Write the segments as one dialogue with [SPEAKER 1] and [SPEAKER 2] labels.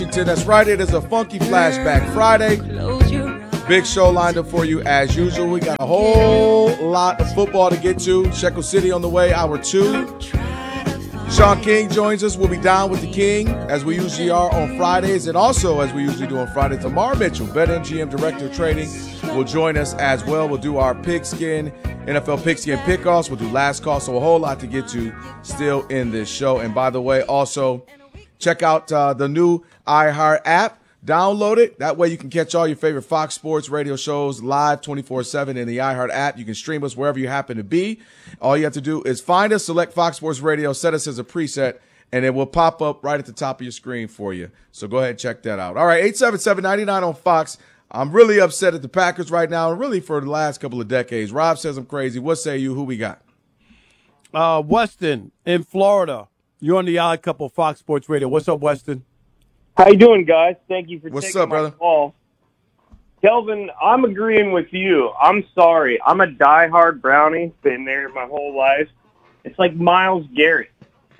[SPEAKER 1] That's right. It is a funky flashback Friday. Big show lined up for you as usual. We got a whole lot of football to get to. Shekel City on the way, hour 2. Sean King joins us. We'll be down with the King, as we usually are on Fridays, and also as we usually do on Fridays. Tamar Mitchell, BetMGM Director of Trading, will join us as well. We'll do our pigskin, NFL pigskin pickoffs. We'll do last call, so a whole lot to get to still in this show. And by the way, also check out the new iHeart app. Download it. That way you can catch all your favorite Fox Sports radio shows live 24/7 in the iHeart app. You can stream us wherever you happen to be. All you have to do is find us, select Fox Sports Radio, set us as a preset, and it will pop up right at the top of your screen for you. So go ahead and check that out. All right, 877-99 on Fox. I'm really upset at the Packers right now, and really for the last couple of decades. Rob says I'm crazy. What say you? Who we got?
[SPEAKER 2] Weston in Florida. You're on the Odd Couple Fox Sports Radio. What's up, Weston?
[SPEAKER 3] How you doing, guys? Thank you for
[SPEAKER 1] What's
[SPEAKER 3] taking
[SPEAKER 1] up,
[SPEAKER 3] my
[SPEAKER 1] brother?
[SPEAKER 3] call. Kelvin, I'm agreeing with you. I'm sorry. I'm a diehard Brownie. Been there my whole life. It's like Myles Garrett.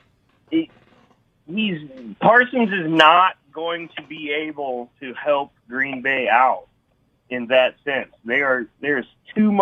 [SPEAKER 3] Parsons is not going to be able to help Green Bay out in that sense. There's too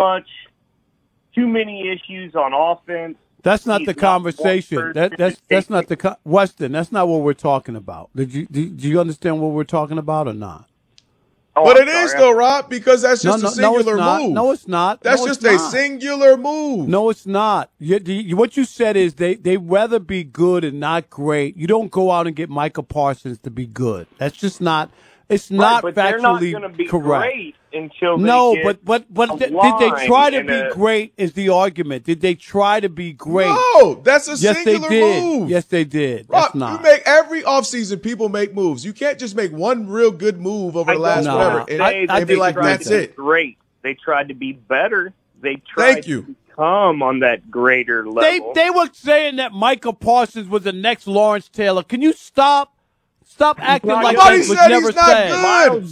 [SPEAKER 3] many issues on offense.
[SPEAKER 2] That's not the conversation. That's not the Weston. That's not what we're talking about. Do you understand what we're talking about or not?
[SPEAKER 3] Oh,
[SPEAKER 1] but it is though, Rob, because that's just a singular move.
[SPEAKER 2] No, it's not.
[SPEAKER 1] That's just a singular move.
[SPEAKER 2] No, it's not. What you said is they rather be good and not great. You don't go out and get Micah Parsons to be good. That's just not. It's not
[SPEAKER 3] but
[SPEAKER 2] factually
[SPEAKER 3] they're not going to be
[SPEAKER 2] correct.
[SPEAKER 3] Great until they
[SPEAKER 2] no,
[SPEAKER 3] get
[SPEAKER 2] but did they try to be great? Is the argument? Did they try to be great?
[SPEAKER 1] No, that's a
[SPEAKER 2] yes,
[SPEAKER 1] singular
[SPEAKER 2] they did.
[SPEAKER 1] move.
[SPEAKER 2] Yes, they did.
[SPEAKER 1] Rob,
[SPEAKER 2] That's not.
[SPEAKER 1] you make every offseason people make moves. You can't just make one real good move over the last whatever and be like, that's it.
[SPEAKER 3] Great. They tried to be better. They tried to come on that greater level.
[SPEAKER 2] They were saying that Micah Parsons was the next Lawrence Taylor. Can you stop? Stop acting like that was never said.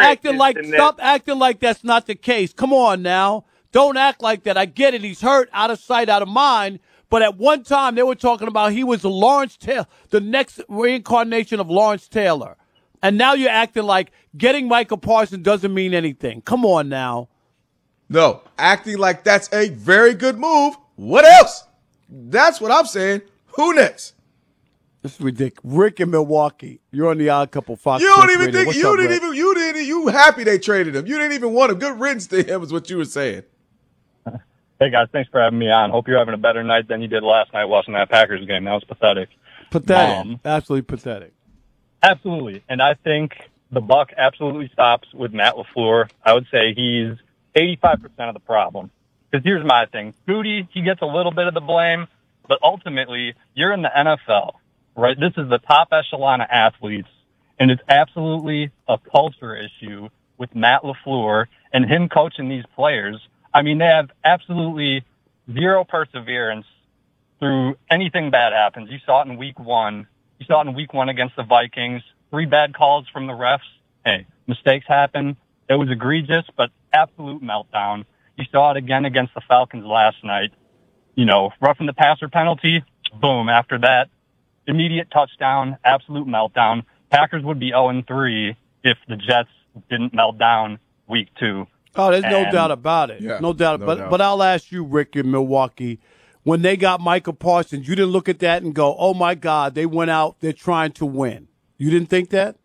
[SPEAKER 2] Stop acting like that's not the case. Come on now. Don't act like that. I get it. He's hurt, out of sight, out of mind. But at one time they were talking about he was Lawrence Taylor, the next reincarnation of Lawrence Taylor. And now you're acting like getting Micah Parsons doesn't mean anything. Come on now.
[SPEAKER 1] No, acting like that's a very good move. What else? That's what I'm saying. Who next?
[SPEAKER 2] This is ridiculous. Rick in Milwaukee. You're on the Odd Couple Fox.
[SPEAKER 1] You don't even think you happy they traded him. You didn't even want him. Good riddance to him is what you were saying.
[SPEAKER 4] Hey guys, thanks for having me on. Hope you're having a better night than you did last night watching that Packers game. That was pathetic.
[SPEAKER 2] Pathetic. Absolutely pathetic.
[SPEAKER 4] Absolutely. And I think the buck absolutely stops with Matt LaFleur. I would say he's 85% of the problem. Because here's my thing. Goody, he gets a little bit of the blame, but ultimately you're in the NFL. Right, this is the top echelon of athletes, and it's absolutely a culture issue with Matt LaFleur and him coaching these players. I mean, they have absolutely zero perseverance through anything bad happens. You saw it in week one. You saw it in week one against the Vikings. 3 bad calls from the refs. Hey, mistakes happen. It was egregious, but absolute meltdown. You saw it again against the Falcons last night. You know, roughing the passer penalty, boom, after that. Immediate touchdown, absolute meltdown. Packers would be 0-3 if the Jets didn't melt down week 2.
[SPEAKER 2] Oh, there's no doubt about it. Yeah, no doubt. But I'll ask you, Rick, in Milwaukee, when they got Micah Parsons, you didn't look at that and go, oh, my God, they went out, they're trying to win. You didn't think that?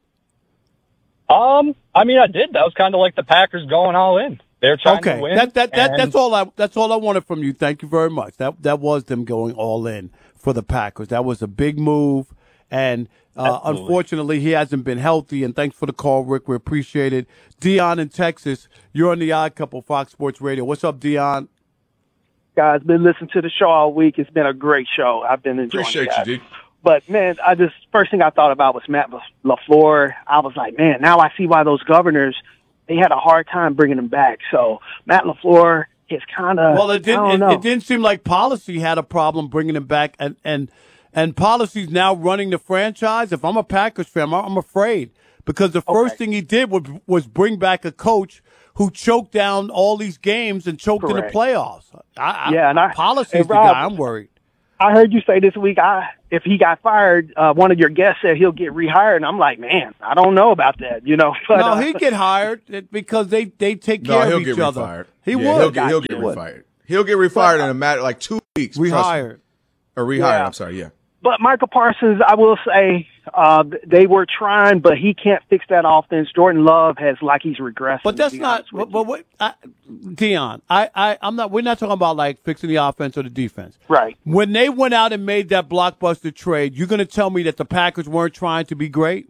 [SPEAKER 4] I mean, I did. That was kind of like the Packers going all in. They're trying to win.
[SPEAKER 2] That's all I wanted from you. Thank you very much. That was them going all in for the Packers. That was a big move, and unfortunately, he hasn't been healthy. And thanks for the call, Rick. We appreciate it. Dion in Texas, you're on the Odd Couple Fox Sports Radio. What's up, Dion?
[SPEAKER 5] Guys, been listening to the show all week. It's been a great show. I've been enjoying it.
[SPEAKER 1] Appreciate you, D.
[SPEAKER 5] But, man, first thing I thought about was Matt LaFleur. I was like, man, now I see why those governors, they had a hard time bringing him back. So Matt LaFleur is kind of,
[SPEAKER 2] well, it didn't seem like policy had a problem bringing him back, and policy's now running the franchise. If I'm a Packers fan, I'm afraid, because the first thing he did was bring back a coach who choked down all these games and choked in the playoffs. Policy's the guy I'm worried.
[SPEAKER 5] I heard you say this week, if he got fired, one of your guests said he'll get rehired, and I'm like, man, I don't know about that, But,
[SPEAKER 2] no, he'd get hired because they take care of each other.
[SPEAKER 1] Refired.
[SPEAKER 2] He would.
[SPEAKER 1] He'll get refired. He'll get refired in a matter like 2 weeks.
[SPEAKER 2] Rehired.
[SPEAKER 1] Or rehired, I'm sorry, yeah.
[SPEAKER 5] But Michael Parsons, I will say, they were trying, but he can't fix that offense. Jordan Love he's regressing.
[SPEAKER 2] But that's not. But Dion, I'm not. We're not talking about like fixing the offense or the defense.
[SPEAKER 5] Right.
[SPEAKER 2] When they went out and made that blockbuster trade, you're going to tell me that the Packers weren't trying to be great?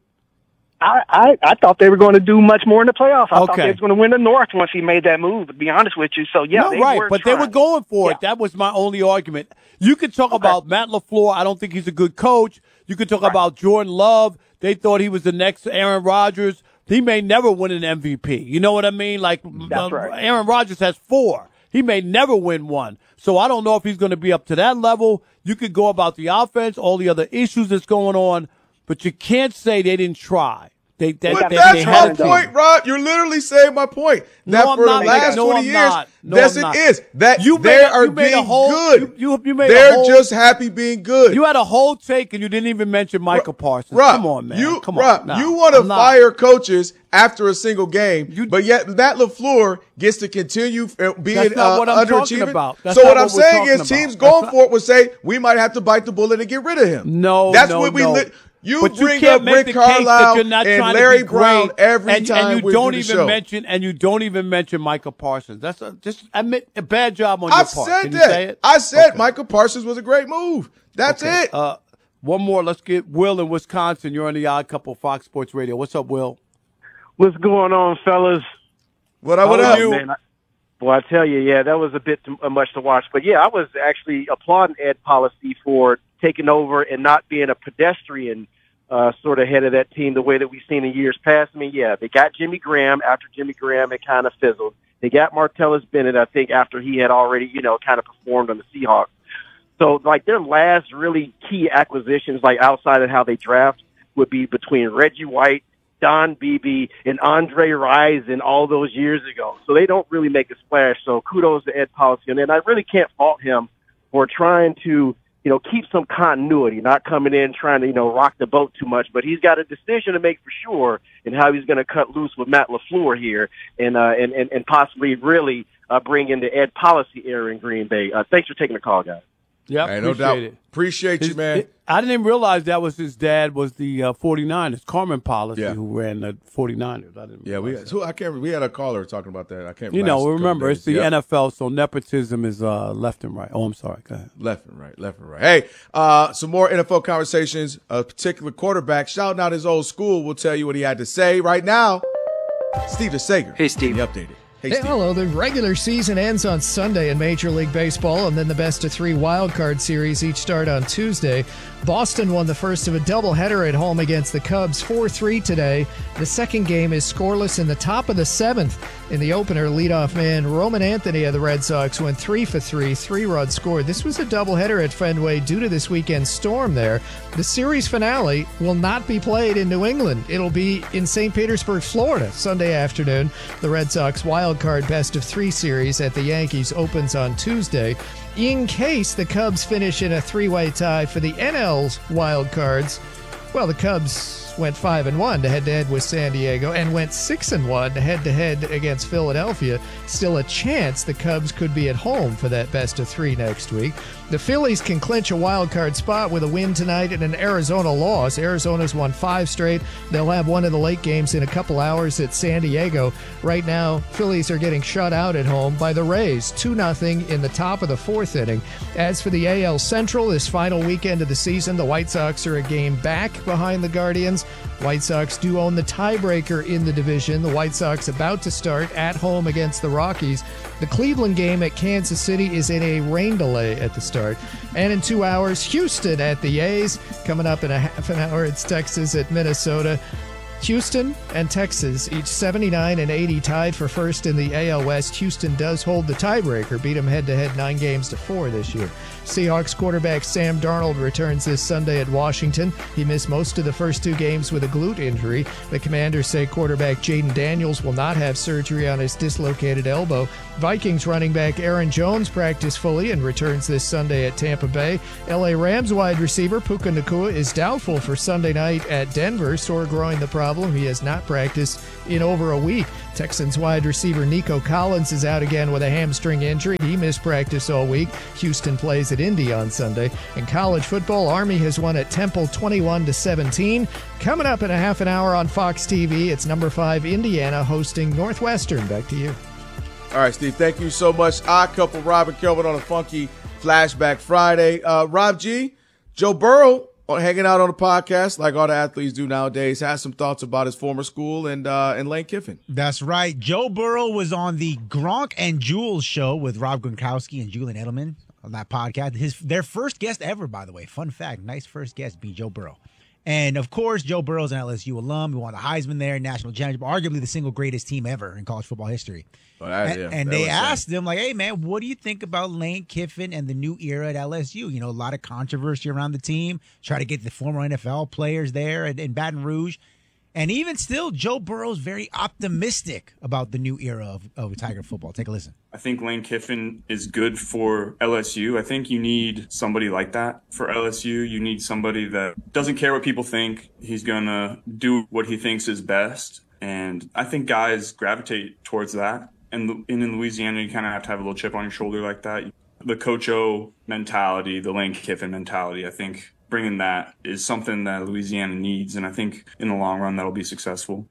[SPEAKER 5] I thought they were going to do much more in the playoffs. I thought they were going to win the North once he made that move, to be honest with you. So, yeah,
[SPEAKER 2] they were going for it. That was my only argument. You could talk about Matt LaFleur. I don't think he's a good coach. You could talk about Jordan Love. They thought he was the next Aaron Rodgers. He may never win an MVP. You know what I mean? Like, Aaron Rodgers has 4. He may never win one. So I don't know if he's going to be up to that level. You could go about the offense, all the other issues that's going on, but you can't say they didn't try.
[SPEAKER 1] That's my point, Rod. You're literally saying my point. That for the last 20 years, yes, it is. That they are being good. They're just happy being good.
[SPEAKER 2] You had a whole take and you didn't even mention Michael Parsons.
[SPEAKER 1] Rob,
[SPEAKER 2] come on, man. Come
[SPEAKER 1] on.
[SPEAKER 2] No,
[SPEAKER 1] you want to fire coaches after a single game, but yet Matt LaFleur gets to continue being underachieving. So what I'm saying is teams going for it would say, we might have to bite the bullet and get rid of him. That's what we You bring up Rick Carlisle and Larry Brown every time we do the show.
[SPEAKER 2] And you don't even mention Michael Parsons. That's just admit a bad job on your part.
[SPEAKER 1] Can you say it? I said Michael Parsons was a great move. That's it.
[SPEAKER 2] One more. Let's get Will in Wisconsin. You're on the Odd Couple, Fox Sports Radio. What's up, Will?
[SPEAKER 6] What's going on, fellas?
[SPEAKER 1] What up?
[SPEAKER 6] Man? Well, I tell you, that was a bit too much to watch. But, I was actually applauding Ed Policy for taking over and not being a pedestrian sort of head of that team the way that we've seen in years past. I mean, they got Jimmy Graham after Jimmy Graham had kind of fizzled. They got Martellus Bennett, I think, after he had already, kind of performed on the Seahawks. So, like, their last really key acquisitions, like outside of how they draft, would be between Reggie White, Don Beebe, and Andre Rison all those years ago. So they don't really make a splash. So kudos to Ed Policy. And I really can't fault him for trying to, keep some continuity, not coming in trying to, rock the boat too much. But he's got a decision to make for sure in how he's going to cut loose with Matt LaFleur here and possibly really bring in the Ed Policy era in Green Bay. Thanks for taking the call, guys.
[SPEAKER 2] Yeah,
[SPEAKER 1] hey, no doubt. Appreciate you, man.
[SPEAKER 2] I didn't even realize that was his dad was the 49ers, Carmen Policy, who ran the 49ers. I didn't
[SPEAKER 1] we had a caller talking about that. I can't
[SPEAKER 2] remember. It's the NFL, so nepotism is left and right. Oh, I'm sorry. Go ahead.
[SPEAKER 1] Left and right. Hey, some more NFL conversations. A particular quarterback shouting out his old school. We'll tell you what he had to say right now. Steve DeSager.
[SPEAKER 7] Hey, Steve.
[SPEAKER 1] Updated.
[SPEAKER 8] Hey, hello. The regular season ends on Sunday in Major League Baseball, and then the best-of-3 wild-card series each start on Tuesday. Boston won the first of a doubleheader at home against the Cubs, 4-3 today. The second game is scoreless in the top of the 7th. In the opener, leadoff man Roman Anthony of the Red Sox went 3 for 3, 3 runs scored. This was a doubleheader at Fenway due to this weekend's storm there. The series finale will not be played in New England. It'll be in St. Petersburg, Florida, Sunday afternoon. The Red Sox wild-card best-of-3 series at the Yankees opens on Tuesday. In case the Cubs finish in a 3-way tie for the NL's wild cards, well, the Cubs went 5-1 to head-to-head with San Diego and went 6-1 head-to-head against Philadelphia. Still a chance the Cubs could be at home for that best-of-3 next week. The Phillies can clinch a wild-card spot with a win tonight and an Arizona loss. Arizona's won 5 straight. They'll have one of the late games in a couple hours at San Diego. Right now, Phillies are getting shut out at home by the Rays, 2-0 in the top of the 4th inning. As for the AL Central, this final weekend of the season, the White Sox are a game back behind the Guardians. White Sox do own the tiebreaker in the division. The White Sox about to start at home against the Rockies. The Cleveland game at Kansas City is in a rain delay at the start. And in 2 hours, Houston at the A's. Coming up in a half an hour, it's Texas at Minnesota. Houston and Texas, each 79 and 80, tied for first in the AL West. Houston does hold the tiebreaker, beat them head-to-head 9-4 this year. Seahawks quarterback Sam Darnold returns this Sunday at Washington. He missed most of the first 2 games with a glute injury. The Commanders say quarterback Jaden Daniels will not have surgery on his dislocated elbow. Vikings running back Aaron Jones practiced fully and returns this Sunday at Tampa Bay. LA Rams wide receiver Puka Nacua is doubtful for Sunday night at Denver. Sore groin the problem. He has not practiced in over a week. Texans wide receiver Nico Collins is out again with a hamstring injury. He missed practice all week. Houston plays at Indy on Sunday. In college football, Army has won at Temple 21-17. Coming up in a half an hour on Fox TV, it's number 5 Indiana hosting Northwestern. Back to you.
[SPEAKER 1] All right, Steve, thank you so much. Odd couple, Rob and Kelvin on a funky Flashback Friday. Rob G, Joe Burrow hanging out on the podcast like all the athletes do nowadays, has some thoughts about his former school and Lane Kiffin.
[SPEAKER 7] That's right. Joe Burrow was on the Gronk and Jules show with Rob Gronkowski and Julian Edelman on that podcast. Their first guest ever, by the way. Fun fact, nice first guest being Joe Burrow. And, of course, Joe Burrow's an LSU alum. He won the Heisman there, national championship, arguably the single greatest team ever in college football history. And they asked him, like, hey, man, what do you think about Lane Kiffin and the new era at LSU? You know, a lot of controversy around the team. Try to get the former NFL players there in Baton Rouge. And even still, Joe Burrow's very optimistic about the new era of Tiger football. Take a listen.
[SPEAKER 9] I think Lane Kiffin is good for LSU. I think you need somebody like that for LSU. You need somebody that doesn't care what people think. He's going to do what he thinks is best. And I think guys gravitate towards that. And in Louisiana, you kind of have to have a little chip on your shoulder like that. The Coach O mentality, the Lane Kiffin mentality, I think bringing that is something that Louisiana needs. And I think in the long run, that'll be successful.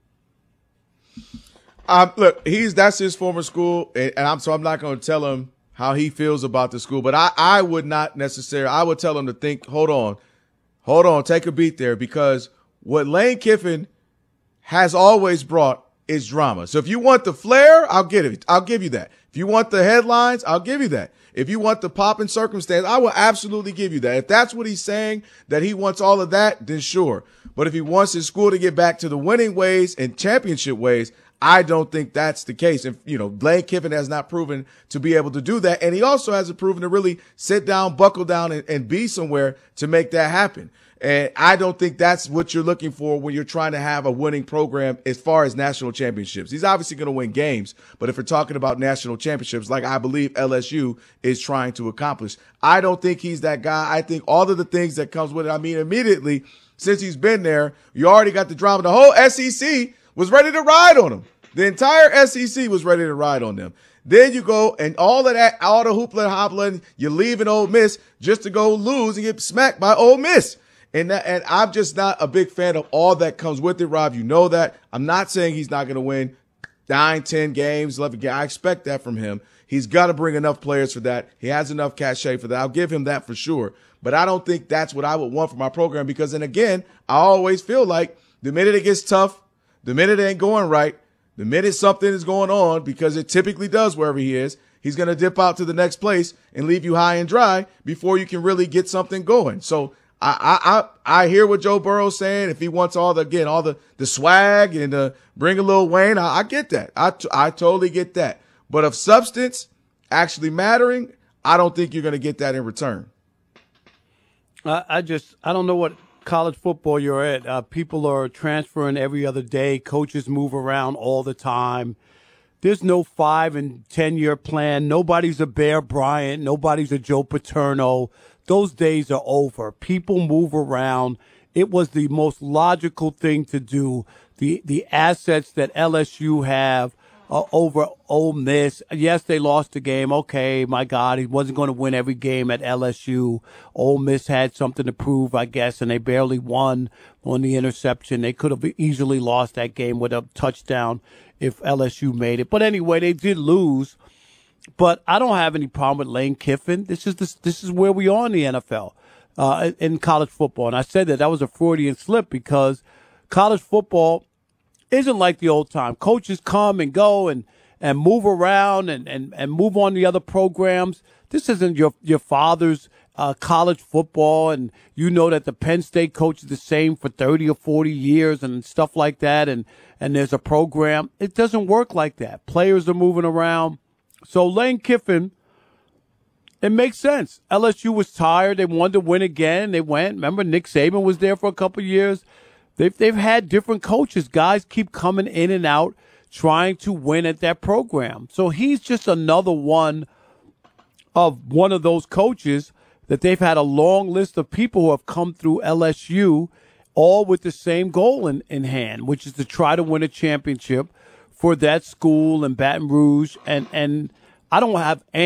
[SPEAKER 1] Look, that's his former school, and I'm not going to tell him how he feels about the school. But I would not necessarily. I would tell him to think. Hold on, take a beat there, because what Lane Kiffin has always brought is drama. So if you want the flair, I'll give you that. If you want the headlines, I'll give you that. If you want the pop and circumstance, I will absolutely give you that. If that's what he's saying, that he wants all of that, then sure. But if he wants his school to get back to the winning ways and championship ways, I don't think that's the case. And, Lane Kiffin has not proven to be able to do that. And he also hasn't proven to really sit down, buckle down, and be somewhere to make that happen. And I don't think that's what you're looking for when you're trying to have a winning program as far as national championships. He's obviously going to win games, but if we're talking about national championships, like I believe LSU is trying to accomplish, I don't think he's that guy. I think all of the things that comes with it, immediately since he's been there, you already got the drama. The whole SEC was ready to ride on him. The entire SEC was ready to ride on them. Then you go and all of that, all the hoopla and hoppla, you're leaving Ole Miss just to go lose and get smacked by Ole Miss. And I'm just not a big fan of all that comes with it, Rob. You know that. I'm not saying he's not going to win 9, 10 games, 11 games. I expect that from him. He's got to bring enough players for that. He has enough cachet for that. I'll give him that for sure. But I don't think that's what I would want for my program, because, and again, I always feel like the minute it gets tough, the minute it ain't going right, the minute something is going on, because it typically does wherever he is, he's going to dip out to the next place and leave you high and dry before you can really get something going. So I hear what Joe Burrow's saying. If he wants all the swag and bring a little Wayne, I get that. I totally get that. But of substance actually mattering, I don't think you're going to get that in return.
[SPEAKER 2] I don't know what college football you're at. People are transferring every other day. Coaches move around all the time. There's no 5 and 10 year plan. Nobody's a Bear Bryant. Nobody's a Joe Paterno. Those days are over. People move around. It was the most logical thing to do. The assets that LSU have over Ole Miss. Yes, they lost the game. Okay, my God, he wasn't going to win every game at LSU. Ole Miss had something to prove, I guess, and they barely won on the interception. They could have easily lost that game with a touchdown if LSU made it. But anyway, they did lose. But I don't have any problem with Lane Kiffin. This is where we are in the NFL, in college football. And I said that was a Freudian slip, because college football isn't like the old time. Coaches come and go and move around and move on to other programs. This isn't your father's college football, and you know that the Penn State coach is the same for 30 or 40 years and stuff like that, and there's a program. It doesn't work like that. Players are moving around. So Lane Kiffin, it makes sense. LSU was tired. They wanted to win again. They went. Remember, Nick Saban was there for a couple of years. They've had different coaches. Guys keep coming in and out trying to win at that program. So he's just another one of those coaches that they've had a long list of people who have come through LSU, all with the same goal in hand, which is to try to win a championship for that school in Baton Rouge. And I don't have any